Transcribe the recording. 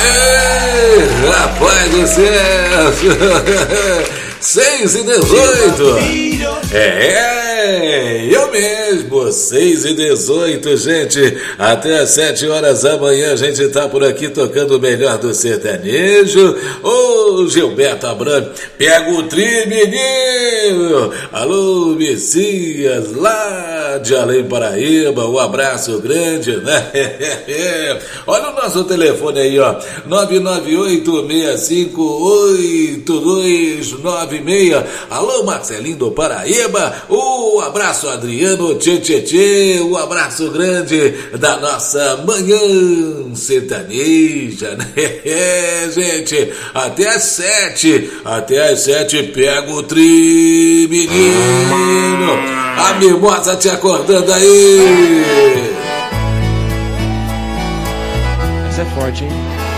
Ei, rapaz do céu! 6h18. Eu mesmo, 6h18, gente. Até às 7 horas da manhã a gente tá por aqui tocando o melhor do sertanejo. Ô, Gilberto Abramo, pega o tri, menino. Alô, Messias, lá de Além Paraíba, um abraço grande, né? Olha o nosso telefone aí, ó, 998-658296. Alô, Marcelinho do Paraíba, um abraço, Adriano Tchê, um abraço grande da nossa manhã sertaneja, né? Gente, até às 7, pega o tri, menino. A mimosa te acordando aí. Essa é forte, hein?